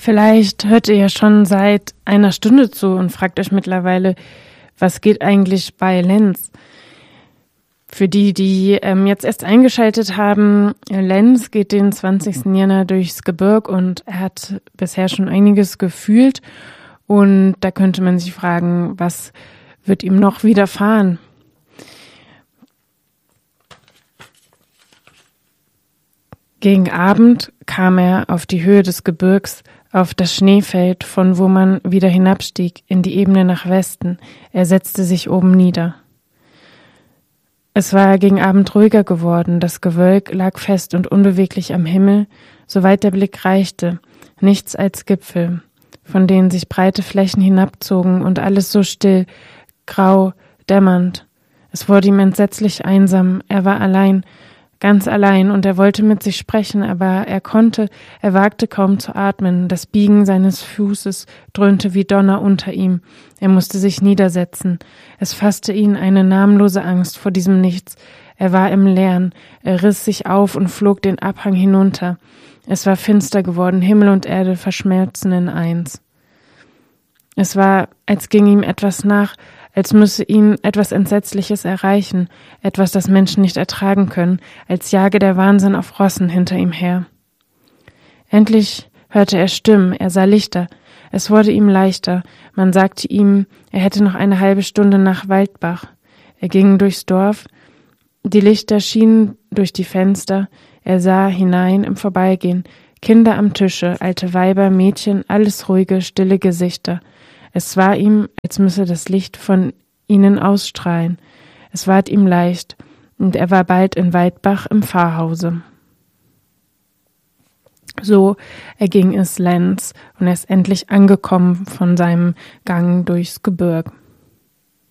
Vielleicht hört ihr ja schon seit einer Stunde zu und fragt euch mittlerweile, was geht eigentlich bei Lenz? Für die jetzt erst eingeschaltet haben, Lenz geht den 20. Jänner durchs Gebirg und er hat bisher schon einiges gefühlt. Und da könnte man sich fragen, was wird ihm noch widerfahren? Gegen Abend kam er auf die Höhe des Gebirgs, auf das Schneefeld, von wo man wieder hinabstieg in die Ebene nach Westen. Er setzte sich oben nieder. Es war gegen Abend ruhiger geworden, das Gewölk lag fest und unbeweglich am Himmel, soweit der Blick reichte, nichts als Gipfel, von denen sich breite Flächen hinabzogen und alles so still, grau, dämmernd. Es wurde ihm entsetzlich einsam, er war allein, ganz allein, und er wollte mit sich sprechen, aber er wagte kaum zu atmen, das Biegen seines Fußes dröhnte wie Donner unter ihm, er musste sich niedersetzen, es fasste ihn eine namenlose Angst vor diesem Nichts, er war im Leeren, er riss sich auf und flog den Abhang hinunter, es war finster geworden, Himmel und Erde verschmelzen in eins. Es war, als ging ihm etwas nach, als müsse ihn etwas Entsetzliches erreichen, etwas, das Menschen nicht ertragen können, als jage der Wahnsinn auf Rossen hinter ihm her. Endlich hörte er Stimmen, er sah Lichter, es wurde ihm leichter, man sagte ihm, er hätte noch eine halbe Stunde nach Waldbach. Er ging durchs Dorf, die Lichter schienen durch die Fenster, er sah hinein im Vorbeigehen, Kinder am Tische, alte Weiber, Mädchen, alles ruhige, stille Gesichter. Es war ihm, als müsse das Licht von ihnen ausstrahlen. Es ward ihm leicht, und er war bald in Waldbach im Pfarrhause. So erging es Lenz, und er ist endlich angekommen von seinem Gang durchs Gebirg.